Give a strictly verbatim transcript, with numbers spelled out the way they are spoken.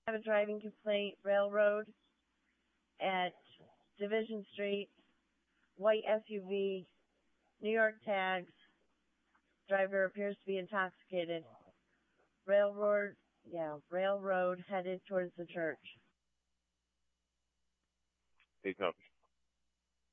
have a driving complaint, Railroad at Division Street, white S U V, New York tags, driver appears to be intoxicated. Railroad, yeah, Railroad headed towards the church. Hey, copy.